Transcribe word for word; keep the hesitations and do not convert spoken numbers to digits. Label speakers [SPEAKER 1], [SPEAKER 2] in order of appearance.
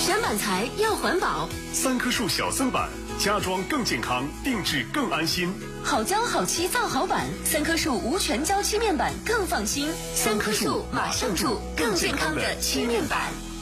[SPEAKER 1] 选板材要环保，
[SPEAKER 2] 三棵树小森板，家装更健康，定制更安心。
[SPEAKER 1] 好胶好漆造好板，三棵树无全胶漆面板更放心。三棵树马上住更健康的漆面板。